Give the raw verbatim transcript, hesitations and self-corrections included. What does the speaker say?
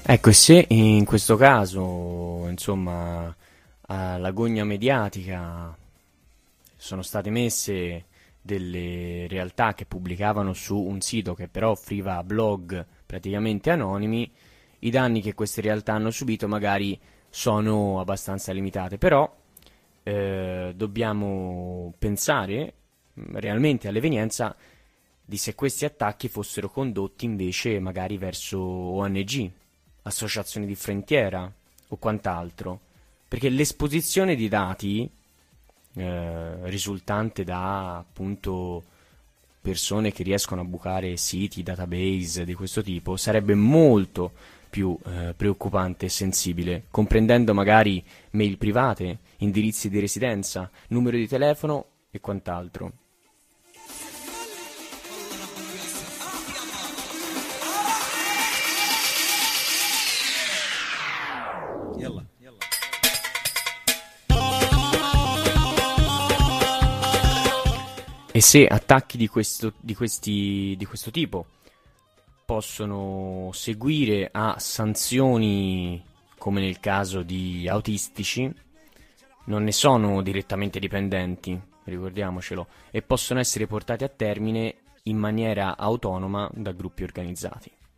Ecco, e se in questo caso, insomma, alla gogna mediatica sono state messe delle realtà che pubblicavano su un sito che però offriva blog praticamente anonimi, i danni che queste realtà hanno subito magari sono abbastanza limitate, però eh, dobbiamo pensare mh, realmente all'evenienza di se questi attacchi fossero condotti invece magari verso O N G, associazioni di frontiera o quant'altro, perché l'esposizione di dati eh, risultante da appunto persone che riescono a bucare siti, database di questo tipo, sarebbe molto più eh, preoccupante e sensibile, comprendendo magari mail private, indirizzi di residenza, numero di telefono e quant'altro. يلا يلا. E se attacchi di questo, di questi, di questo tipo possono seguire a sanzioni come nel caso di autistici, non ne sono direttamente dipendenti, ricordiamocelo, e possono essere portati a termine in maniera autonoma da gruppi organizzati.